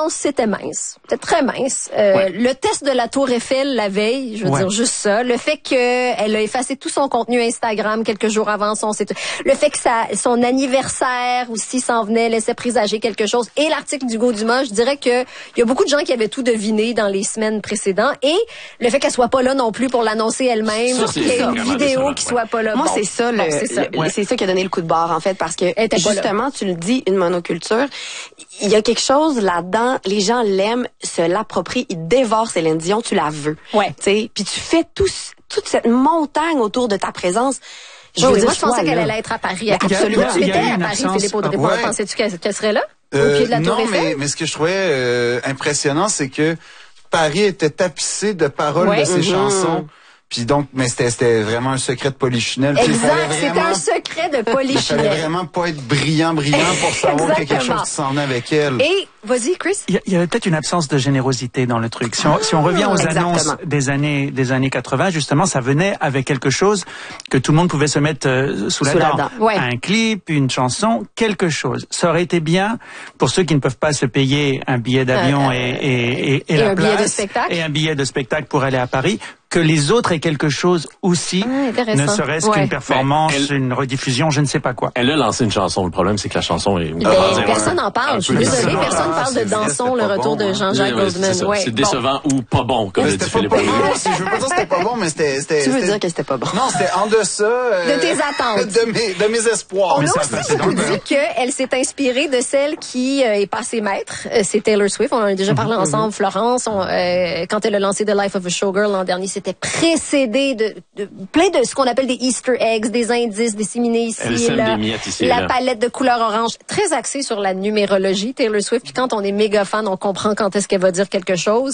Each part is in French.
l'annonce, c'était mince. C'était très mince. Le test de la Tour Eiffel la veille, je veux dire juste ça. Le fait qu'elle a effacé tout son contenu Instagram quelques jours avant son site. Le fait que son anniversaire aussi s'en venait, laissait présager quelque chose. Et l'article d'Hugo Dumas, je dirais que il y a beaucoup de gens qui avaient tout deviné dans les semaines précédentes. Et le fait qu'elle soit pas là non plus pour l'annoncer elle-même, qu'il y ait une vidéo qui soit pas là. Moi, c'est ça, c'est ça qui a donné le coup de barre, en fait, parce que justement, tu le dis, une monoculture, il y a quelque chose là-dedans, les gens l'aiment, se l'approprient, ils dévorent Céline Dion, tu la veux. Ouais. Tu sais, puis tu fais toute cette montagne autour de ta présence. Moi, je pensais qu'elle allait être à Paris. Absolument. Tu étais à Paris, Philippe Audrey. Pensais-tu qu'elle serait là? Au pied de la Tour Eiffel? Mais ce que je trouvais impressionnant, c'est que Paris était tapissé de paroles de ses chansons. Puis donc, mais c'était vraiment un secret de Polichinelle. Exact, c'était un secret de Polichinelle. Il fallait vraiment pas être brillant pour savoir qu'il y a quelque chose qui s'en venait avec elle. Et, vas-y, Chris. Il y avait peut-être une absence de générosité dans le truc. Si on revient aux annonces des années 80, justement, ça venait avec quelque chose que tout le monde pouvait se mettre sous la dent. Un clip, une chanson, quelque chose. Ça aurait été bien pour ceux qui ne peuvent pas se payer un billet d'avion et la place et un billet de spectacle pour aller à Paris, que les autres aient quelque chose aussi, ne serait-ce qu'une performance, une rediffusion, je ne sais pas quoi. Elle a lancé une chanson. Le problème, c'est que la chanson est... personne n'en parle. Je suis désolée, personne parle de Danson, le retour de Jean-Jacques Goldman. C'est décevant ou pas bon, comme le dit Philippe Audrey. Je veux pas dire que c'était pas bon, mais c'était... Tu veux dire que c'était pas bon? Non, c'était en deçà... de tes attentes. De mes espoirs. On a aussi beaucoup dit qu'elle s'est inspirée de celle qui est passée maître. C'est Taylor Swift. On en a déjà parlé ensemble, Florence. Quand elle a lancé The Life of a Showgirl l'an dernier, c'était précédé de plein de ce qu'on appelle des Easter eggs, des indices disséminés ici et là. La palette de couleurs orange, très axée sur la numérologie, Taylor Swift. Puis quand on est méga fan, on comprend quand est-ce qu'elle va dire quelque chose.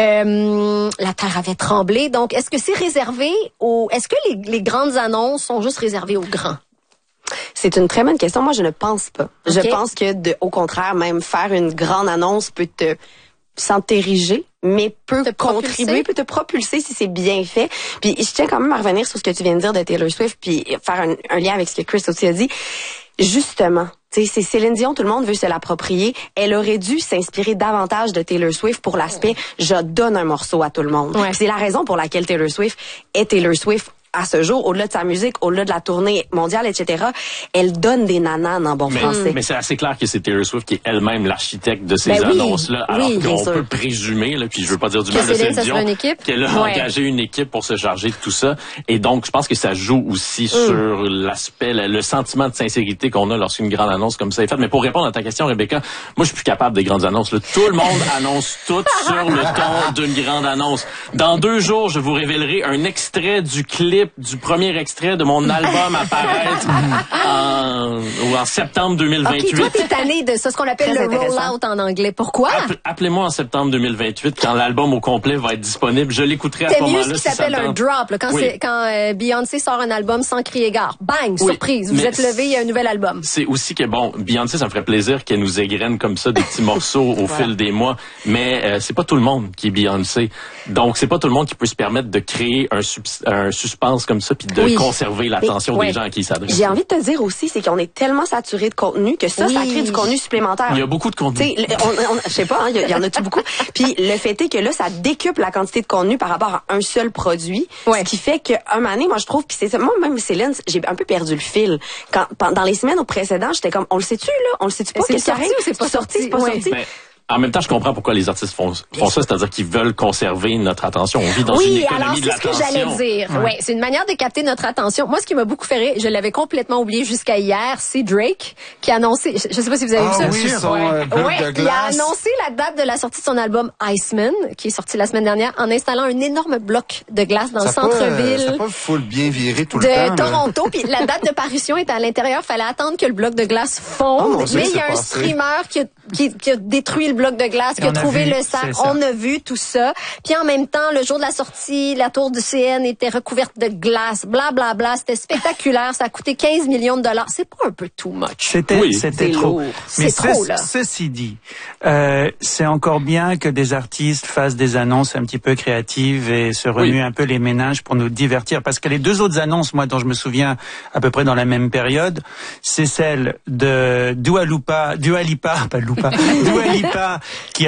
La terre avait tremblé. Donc, est-ce que c'est réservé est-ce que les grandes annonces sont juste réservées aux grands? C'est une très bonne question. Moi, je ne pense pas. Okay. Je pense que, au contraire, même faire une grande annonce peut te s'entériger, mais peut contribuer, peut te propulser si c'est bien fait. Puis je tiens quand même à revenir sur ce que tu viens de dire de Taylor Swift, puis faire un lien avec ce que Chris aussi a dit. Justement, tu sais, c'est Céline Dion, tout le monde veut se l'approprier. Elle aurait dû s'inspirer davantage de Taylor Swift pour l'aspect « je donne un morceau à tout le monde ». C'est la raison pour laquelle Taylor Swift est Taylor Swift. À ce jour, au-delà de sa musique, au-delà de la tournée mondiale, etc., elle donne des nananes en bon français. Mais c'est assez clair que c'est Taylor Swift qui est elle-même l'architecte de ces annonces-là. Alors qu'on peut présumer, là, puis je veux pas dire du mal de Céline Dion, qu'elle a engagé une équipe pour se charger de tout ça. Et donc, je pense que ça joue aussi sur l'aspect, le sentiment de sincérité qu'on a lorsqu'une grande annonce comme ça est faite. Mais pour répondre à ta question, Rebecca, moi, je suis plus capable des grandes annonces. Là, tout le monde annonce tout sur le ton d'une grande annonce. Dans 2 jours, je vous révélerai un extrait du clip du premier extrait de mon album à paraître en septembre 2028. Okay, toi, t'es tanné de ça, ce qu'on appelle le roll-out en anglais. Pourquoi? Appelez-moi en septembre 2028, quand l'album au complet va être disponible. Je l'écouterai à ce moment-là. C'est mieux ce qui s'appelle un drop. Là, quand Beyoncé sort un album sans crier gare. Bang! Surprise! Vous êtes levé, il y a un nouvel album. C'est aussi que, bon, Beyoncé, ça me ferait plaisir qu'elle nous égrène comme ça des petits morceaux au fil des mois. Mais c'est pas tout le monde qui est Beyoncé. Donc, c'est pas tout le monde qui peut se permettre de créer un suspense comme ça, puis de conserver l'attention des gens à qui il s'adresse. J'ai envie de te dire aussi, c'est qu'on est tellement saturé de contenu que ça crée du contenu supplémentaire. Il y a beaucoup de contenu. Je sais pas, il y en a-tu beaucoup? Puis le fait est que là, ça décuple la quantité de contenu par rapport à un seul produit, ce qui fait qu'un moment donné, moi je trouve, puis c'est ça, moi même Céline, j'ai un peu perdu le fil. Dans les semaines précédentes, j'étais comme, on le sait-tu là? On le sait-tu pas? C'est sorti ou c'est pas sorti? C'est pas sorti. En même temps, je comprends pourquoi les artistes font ça, c'est-à-dire qu'ils veulent conserver notre attention. On vit dans une économie de l'attention. Oui, alors c'est ce que j'allais dire. Ouais, c'est une manière de capter notre attention. Moi, ce qui m'a beaucoup fait rire, je l'avais complètement oublié jusqu'à hier, c'est Drake qui a annoncé, je sais pas si vous avez vu ça. Oui, son bloc de glace. Il a annoncé la date de la sortie de son album Iceman, qui est sorti la semaine dernière, en installant un énorme bloc de glace dans le centre-ville. Ça pas full bien viré tout le temps. De Toronto. Puis la date de parution était à l'intérieur. Fallait attendre que le bloc de glace fonde. Mais il y a un streamer qui a détruit le bloc de glace, qui a trouvé le sac. On a vu tout ça. Puis en même temps, le jour de la sortie, la tour du CN était recouverte de glace. Bla, bla, bla. C'était spectaculaire. Ça a coûté 15 millions de dollars. C'est pas un peu too much? C'était trop. Mais c'est trop, là. Ceci dit, c'est encore bien que des artistes fassent des annonces un petit peu créatives et se remuent un peu les méninges pour nous divertir. Parce que les 2 autres annonces, moi, dont je me souviens à peu près dans la même période, c'est celle de Dua Lipa, qui